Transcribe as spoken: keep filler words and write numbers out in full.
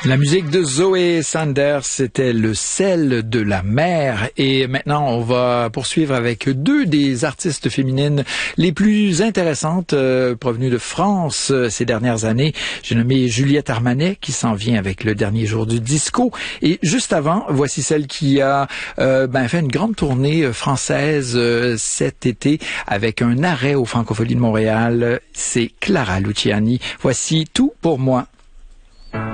La musique de Zoé Sanders, c'était le sel de la mer. Et maintenant, on va poursuivre avec deux des artistes féminines les plus intéressantes euh, provenues de France euh, ces dernières années. J'ai nommé Juliette Armanet, qui s'en vient avec le dernier jour du disco. Et juste avant, voici celle qui a euh, ben, fait une grande tournée française euh, cet été avec un arrêt au Francopholies de Montréal. C'est Clara Luciani. Voici Tout pour moi.